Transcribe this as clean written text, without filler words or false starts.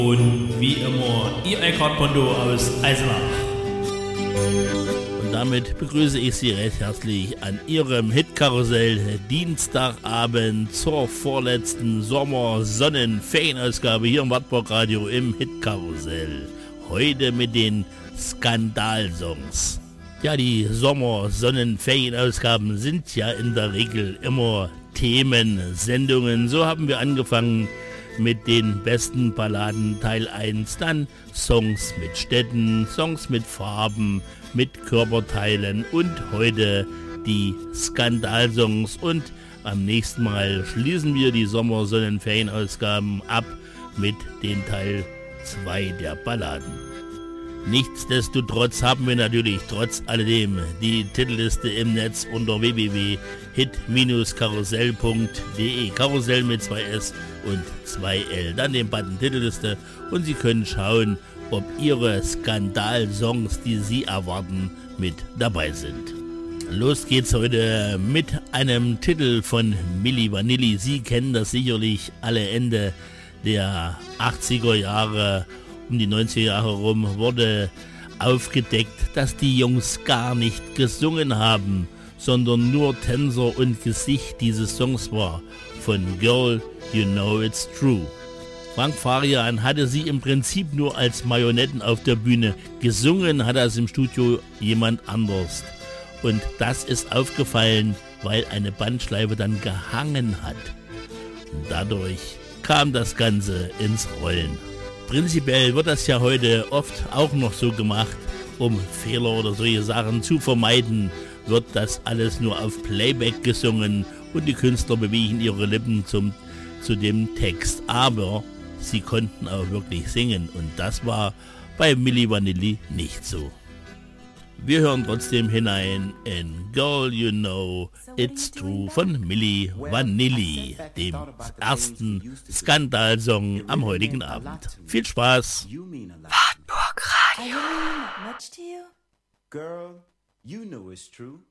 Und wie immer, Ihr Eckhard Pondo aus Eisenach. Und damit begrüße ich Sie recht herzlich an Ihrem Hitkarussell Dienstagabend zur vorletzten Sommer-Sonnen-Ferienausgabe hier im Wartburg Radio im Hitkarussell. Heute mit den Skandalsongs. Ja, die Sommer-Sonnen-Ferienausgaben sind ja in der Regel immer Themensendungen. So haben wir angefangen mit den besten Balladen Teil 1, dann Songs mit Städten, Songs mit Farben, mit Körperteilen und heute die Skandalsongs. Und am nächsten Mal schließen wir die Sommer-Sonnenferienausgaben ab mit den Teil 2 der Balladen. Nichtsdestotrotz haben wir natürlich trotz alledem die Titelliste im Netz unter www.hit-karussell.de. Karussell mit 2S und 2L. Dann den Button Titelliste und Sie können schauen, ob Ihre Skandalsongs, die Sie erwarten, mit dabei sind. Los geht's heute mit einem Titel von Milli Vanilli. Sie kennen das sicherlich alle. Ende der 80er Jahre, um die 90er Jahre rum, wurde aufgedeckt, dass die Jungs gar nicht gesungen haben, sondern nur Tänzer und Gesicht dieses Songs war, von Girl, You Know It's True. Frank Farian hatte sie im Prinzip nur als Marionetten auf der Bühne. Gesungen hat es im Studio jemand anders. Und das ist aufgefallen, weil eine Bandschleife dann gehangen hat. Und dadurch kam das Ganze ins Rollen. Prinzipiell wird das ja heute oft auch noch so gemacht, um Fehler oder solche Sachen zu vermeiden, wird das alles nur auf Playback gesungen und die Künstler bewegen ihre Lippen zu dem Text. Aber sie konnten auch wirklich singen und das war bei Milli Vanilli nicht so. Wir hören trotzdem hinein in Girl You Know It's True von Milli Vanilli, dem ersten Skandalsong am heutigen Abend. Viel Spaß! Wartburg Radio. Girl, you know it's true.